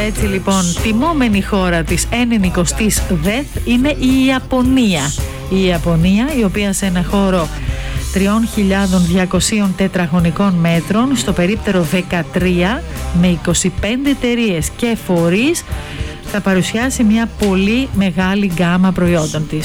Έτσι λοιπόν, τιμόμενη χώρα της 90ης ΔΕΘ είναι η Ιαπωνία. Η Ιαπωνία, η οποία σε ένα χώρο 3.200 τετραγωνικών μέτρων, στο περίπτερο 13, με 25 εταιρείες και φορείς, θα παρουσιάσει μια πολύ μεγάλη γκάμα προϊόντων της.